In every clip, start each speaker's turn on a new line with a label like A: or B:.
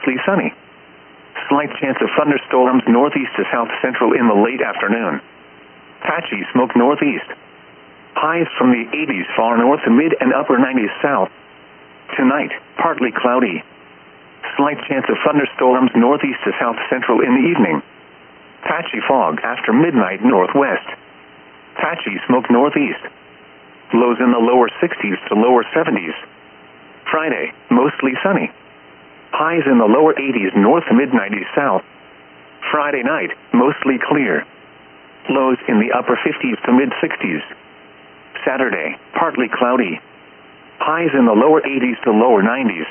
A: mostly sunny. Slight chance of thunderstorms northeast to south central in the late afternoon. Patchy smoke northeast. Highs from the 80s far north to mid and upper 90s south. Tonight, partly cloudy. Slight chance of thunderstorms northeast to south central in the evening. Patchy fog after midnight northwest. Patchy smoke northeast. Lows in the lower 60s to lower 70s. Friday, mostly sunny. Highs in the lower 80s north to mid 90s south. Friday night, mostly clear. Lows in the upper 50s to mid 60s. Saturday, partly cloudy. Highs in the lower 80s to lower 90s.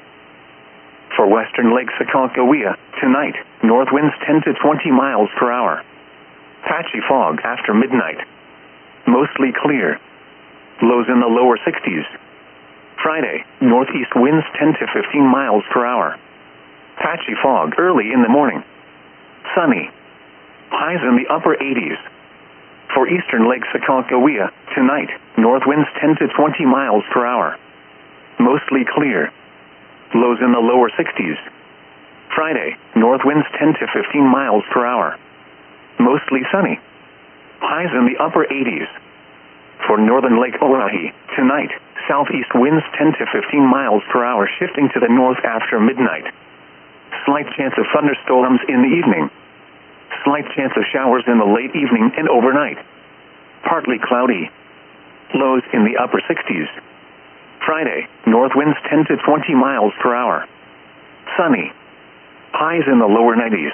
A: For western Lake Sakakawea, tonight, north winds 10 to 20 miles per hour. Patchy fog after midnight. Mostly clear. Lows in the lower 60s. Friday, northeast winds 10 to 15 miles per hour. Patchy fog early in the morning. Sunny. Highs in the upper 80s. For eastern Lake Sakakawea, tonight, north winds 10 to 20 miles per hour. Mostly clear. Lows in the lower 60s. Friday, north winds 10 to 15 miles per hour. Mostly sunny. Highs in the upper 80s. For northern Lake Oahe, tonight, southeast winds 10 to 15 miles per hour shifting to the north after midnight. Slight chance of thunderstorms in the evening. Slight chance of showers in the late evening and overnight. Partly cloudy. Lows in the upper 60s. Friday, north winds 10 to 20 miles per hour. Sunny. Highs in the lower 90s.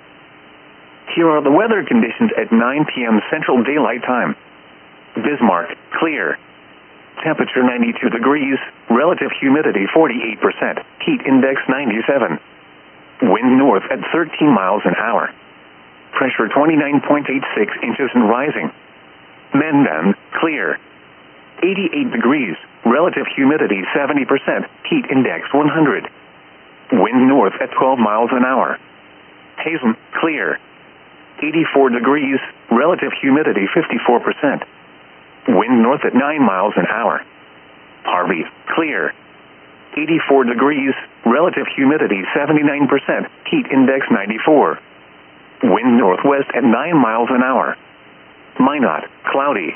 A: Here are the weather conditions at 9 p.m. Central Daylight Time. Bismarck, clear. Temperature 92 degrees, relative humidity 48%, heat index 97. Wind north at 13 miles an hour. Pressure 29.86 inches and rising. Mendon, clear. 88 degrees, relative humidity 70%, heat index 100. Wind north at 12 miles an hour. Hazen, clear. 84 degrees, relative humidity 54%. Wind north at 9 miles an hour. Harvey, clear. 84 degrees, relative humidity 79%, heat index 94. Wind northwest at 9 miles an hour. Minot, cloudy.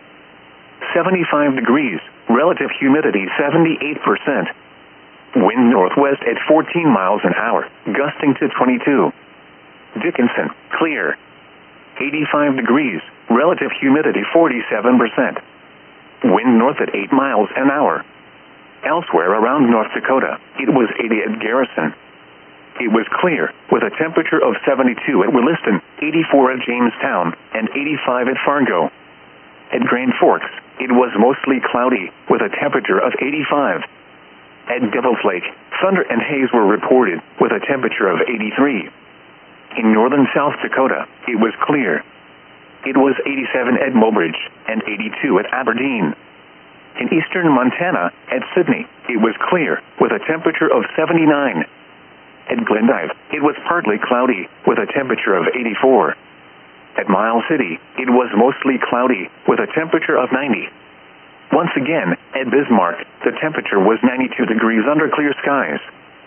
A: 75 degrees, relative humidity 78%. Wind northwest at 14 miles an hour, gusting to 22. Dickinson, clear. 85 degrees, relative humidity 47%. Wind north at 8 miles an hour. Elsewhere around North Dakota, it was 80 at Garrison. It was clear, with a temperature of 72 at Williston, 84 at Jamestown, and 85 at Fargo. At Grand Forks, it was mostly cloudy, with a temperature of 85. At Devil's Lake, thunder and haze were reported, with a temperature of 83. In northern South Dakota, it was clear. It was 87 at Mobridge, and 82 at Aberdeen. In eastern Montana, at Sydney, it was clear, with a temperature of 79. At Glendive, it was partly cloudy, with a temperature of 84. At Miles City, it was mostly cloudy, with a temperature of 90. Once again, at Bismarck, the temperature was 92 degrees under clear skies.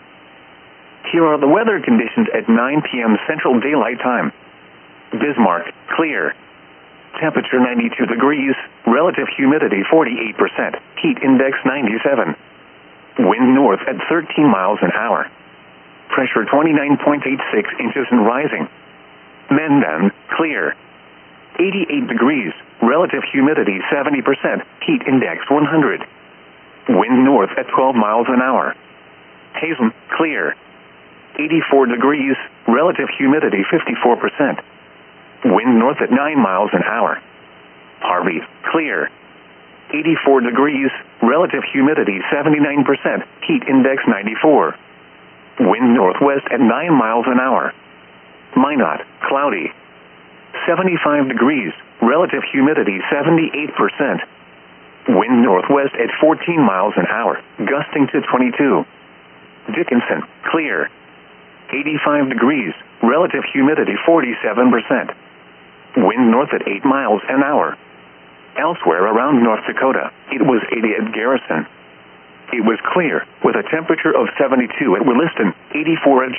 A: Here are the weather conditions at 9 p.m. Central Daylight Time. Bismarck, clear. Temperature 92 degrees, relative humidity 48%, heat index 97. Wind north at 13 miles an hour. Pressure 29.86 inches and rising. Mendon, clear. 88 degrees, relative humidity 70%, heat index 100. Wind north at 12 miles an hour. Hazen, clear. 84 degrees, relative humidity 54%. Wind north at 9 miles an hour. Harvey, clear. 84 degrees, relative humidity 79%, heat index 94. Wind northwest at 9 miles an hour. Minot, cloudy. 75 degrees, relative humidity 78%. Wind northwest at 14 miles an hour, gusting to 22. Dickinson, clear. 85 degrees, relative humidity 47%. Wind north at 8 miles an hour. Elsewhere around North Dakota, it was 80 at Garrison. It was clear, with a temperature of 72 at Williston, 84 at